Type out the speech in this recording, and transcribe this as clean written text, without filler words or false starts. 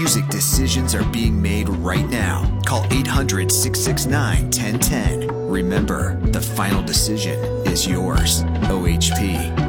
music decisions are being made right now. Call 800-669-1010. Remember, the final decision is yours. OHP.